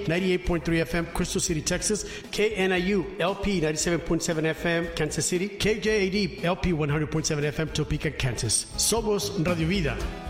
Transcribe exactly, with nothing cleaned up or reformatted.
ninety-eight point three F M, Crystal City, Texas. K N I U, L P, ninety-seven point seven F M, Kansas City. K J A D, L P, one hundred point seven F M, Topeka, Kansas. Somos Radio Vida.